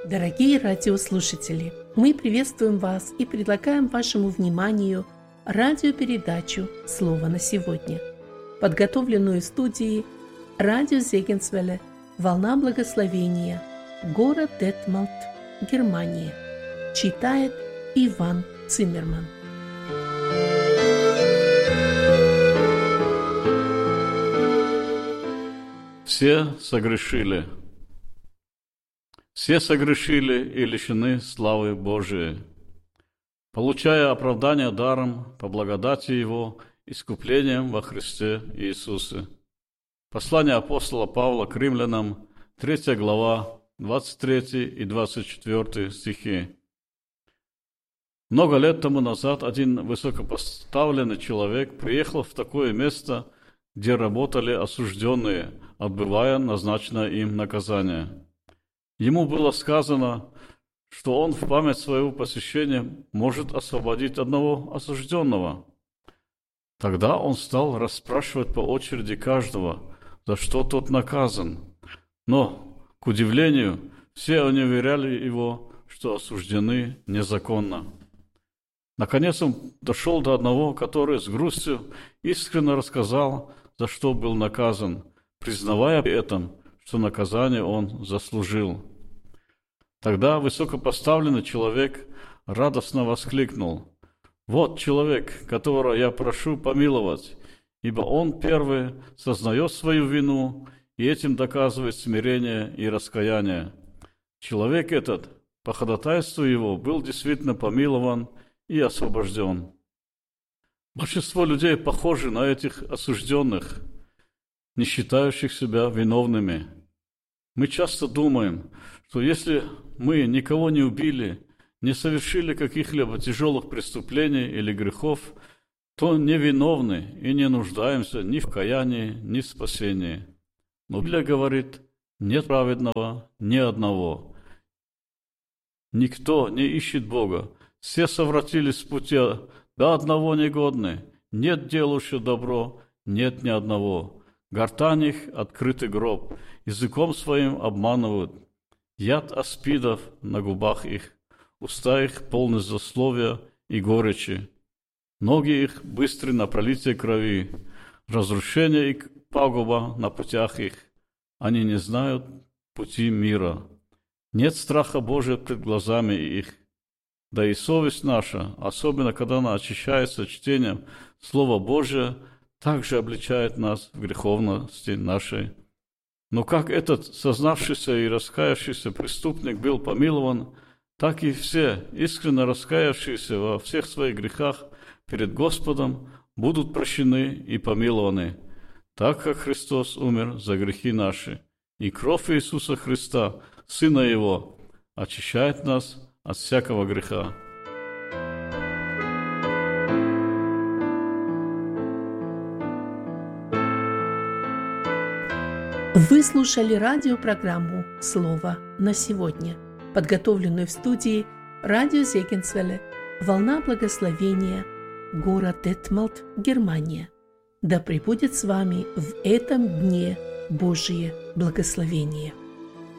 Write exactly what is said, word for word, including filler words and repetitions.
Дорогие радиослушатели, мы приветствуем вас и предлагаем вашему вниманию радиопередачу «Слово на сегодня», подготовленную в студии радио Зегенсвелле «Волна благословения», город Детмалт, Германия. Читает Иван Циммерман. Все согрешили. Все согрешили и лишены славы Божией, получая оправдание даром по благодати Его, искуплением во Христе Иисусе. Послание апостола Павла к римлянам, третья глава, двадцать третий и двадцать четвёртый стихи. Много лет тому назад один высокопоставленный человек приехал в такое место, где работали осужденные, отбывая назначенное им наказание. Ему было сказано, что он в память своего посещения может освободить одного осужденного. Тогда он стал расспрашивать по очереди каждого, за что тот наказан. Но, к удивлению, все они уверяли его, что осуждены незаконно. Наконец он дошел до одного, который с грустью искренне рассказал, за что был наказан, признавая при этом, что наказание он заслужил. Тогда высокопоставленный человек радостно воскликнул: «Вот человек, которого я прошу помиловать, ибо он первый сознает свою вину и этим доказывает смирение и раскаяние. Человек этот, по ходатайству его, был действительно помилован и освобожден». Большинство людей похожи на этих осужденных, не считающих себя виновными. Мы часто думаем, что если мы никого не убили, не совершили каких-либо тяжелых преступлений или грехов, то невиновны и не нуждаемся ни в каянии, ни в спасении. Но Библия говорит: нет праведного ни одного. Никто не ищет Бога. Все совратились с пути, до одного негодны. Нет делающего добро, нет ни одного. Гортань их — открытый гроб, языком своим обманывают. Яд аспидов на губах их, уста их полны злословия и горечи. Ноги их быстры на пролитие крови, разрушение и пагуба на путях их. Они не знают пути мира. Нет страха Божия пред глазами их. Да и совесть наша, особенно когда она очищается чтением Слова Божия, также обличает нас в греховности нашей. Но как этот сознавшийся и раскаявшийся преступник был помилован, так и все, искренне раскаявшиеся во всех своих грехах перед Господом, будут прощены и помилованы, так как Христос умер за грехи наши, и кровь Иисуса Христа, Сына Его, очищает нас от всякого греха. Вы слушали радиопрограмму «Слово на сегодня», подготовленную в студии радио Зегенсвелле «Волна благословения», город Детмалт, Германия. Да пребудет с вами в этом дне Божие благословение.